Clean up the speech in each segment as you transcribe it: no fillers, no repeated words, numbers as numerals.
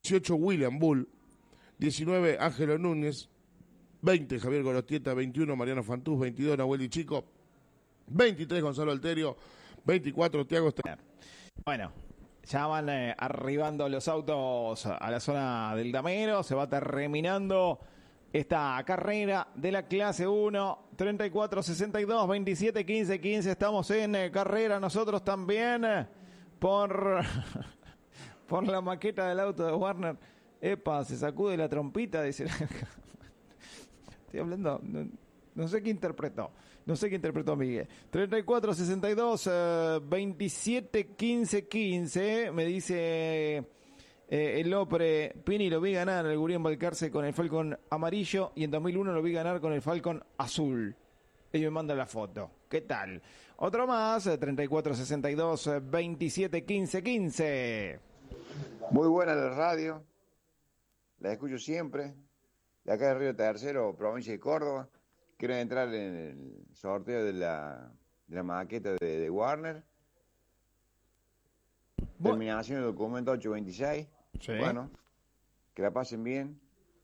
18 William Bull, 19 Ángelo Núñez, 20 Javier Gorostieta, 21 Mariano Fantús, 22 Nahuel y Chico, 23 Gonzalo Alterio, 24 Tiago Estrella. Bueno, ya van arribando los autos a la zona del Damero, se va terminando esta carrera de la clase 1, 34, 62, 27, 15, 15. Estamos en carrera nosotros también por, por la maqueta del auto de Warner. Epa, se sacude la trompita, dice. Estoy hablando, no sé qué interpretó. No sé qué interpretó Miguel. 34, 62, 27, 15, 15. Me dice el Lopre, Pini lo vi ganar el Gurión Balcarce con el Falcon amarillo y en 2001 lo vi ganar con el Falcon azul. Y me manda la foto. ¿Qué tal? Otro más, 34, 62, 27, 15, 15. Muy buena la radio. La escucho siempre. De acá de Río Tercero, provincia de Córdoba. Quiero entrar en el sorteo de la maqueta de Warner. Terminación del documento 826. Sí. Bueno, que la pasen bien.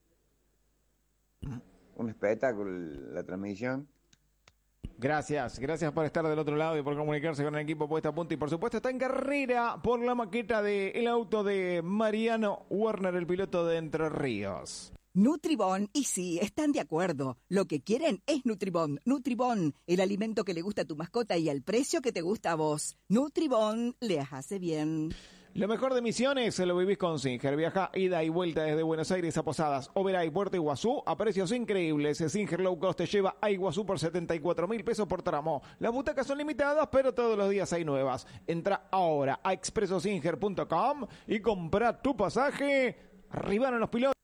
Un espectáculo la transmisión. Gracias por estar del otro lado y por comunicarse con el equipo Puesta a Punto. Y por supuesto está en carrera por la maqueta del auto de Mariano Warner, el piloto de Entre Ríos. Nutribón, y sí, están de acuerdo. Lo que quieren es Nutribón. Nutribón, el alimento que le gusta a tu mascota y al precio que te gusta a vos. Nutribón, les hace bien. Lo mejor de Misiones lo vivís con Singer. Viaja ida y vuelta desde Buenos Aires a Posadas, Oberá y Puerto Iguazú a precios increíbles. Singer Low Cost te lleva a Iguazú por 74.000 pesos por tramo. Las butacas son limitadas, pero todos los días hay nuevas. Entra ahora a expresosinger.com y compra tu pasaje. Arribaron los pilotos.